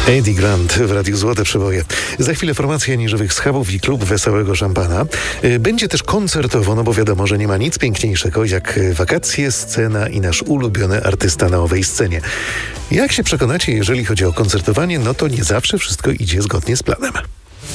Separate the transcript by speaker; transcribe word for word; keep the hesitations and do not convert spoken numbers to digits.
Speaker 1: Eddie Grant w Radiu Złote Przeboje. Za chwilę formacja Niżywych Schabów i klub Wesołego Szampana. Będzie też koncertowo, no bo wiadomo, że nie ma nic piękniejszego jak wakacje, scena i nasz ulubiony artysta na owej scenie. Jak się przekonacie, jeżeli chodzi o koncertowanie, no to nie zawsze wszystko idzie zgodnie z planem.